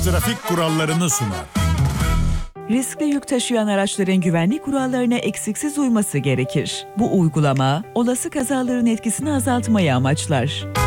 trafik kurallarını sunar. Riskli yük taşıyan araçların güvenlik kurallarına eksiksiz uyması gerekir. Bu uygulama, olası kazaların etkisini azaltmayı amaçlar.